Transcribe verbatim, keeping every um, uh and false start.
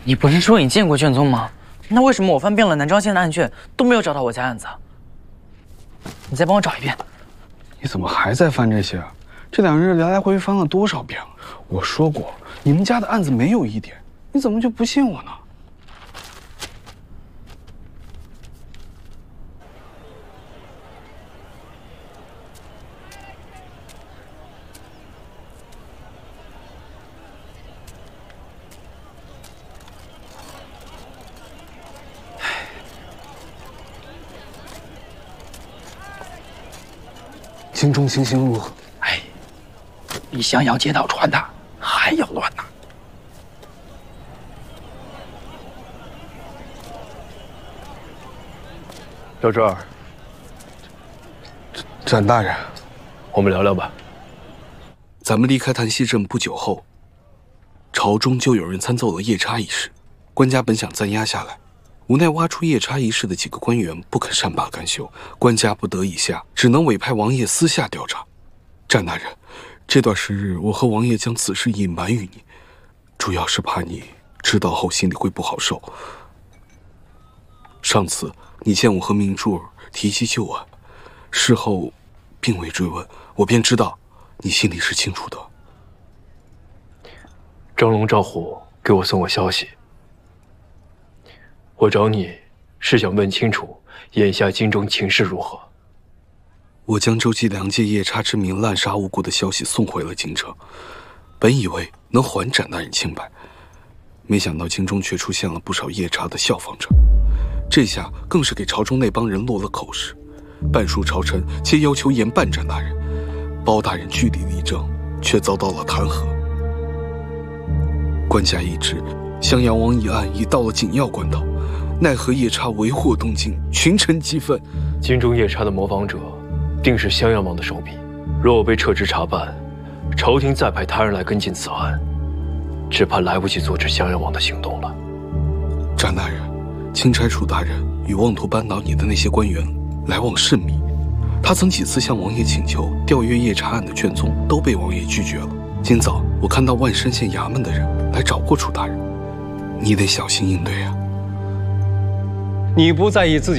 你不是说你见过卷宗吗？那为什么我翻遍了南庄县的案卷都没有找到我家案子？你再帮我找一遍。 你怎么还在翻这些啊？这两日来来回回翻了多少遍了？我说过，你们家的案子没有疑点，你怎么就不信我呢？ 京中情形如何？ 哎，比襄阳街道传的还要乱呐！ 小周儿， 展大人， 我们聊聊吧。 咱们离开檀溪镇不久后，朝中就有人参奏了夜叉一事。官家本想暂押下来，无奈挖出夜叉一事的几个官员不肯善罢甘休，官家不得已下，只能委派王爷私下调查。展大人，这段时日我和王爷将此事隐瞒于你，主要是怕你知道后心里会不好受。上次你见我和明珠儿提及旧案，事后并未追问，我便知道你心里是清楚的。 张龙赵虎给我送过消息，我找你是想问清楚眼下京中情势如何。 我将周继良借夜叉之名滥杀无辜的消息送回了京城，本以为能还展大人清白，没想到京中却出现了不少夜叉的效仿者，这下更是给朝中那帮人落了口实。半数朝臣皆要求严办展大人，包大人据理力争，却遭到了弹劾。官家已知襄阳王一案已到了紧要关头，奈何夜叉为祸东京，群臣激愤。 京中夜叉的谋反者定是襄阳王的手笔，若我被撤职查办，朝廷再派他人来跟进此案，只怕来不及阻止襄阳王的行动了。 展大人，钦差楚大人与妄图扳倒你的那些官员来往甚密，他曾几次向王爷请求调阅夜叉案的卷宗，都被王爷拒绝了。今早我看到万山县衙门的人来找过楚大人，你得小心应对啊。 你不在意自己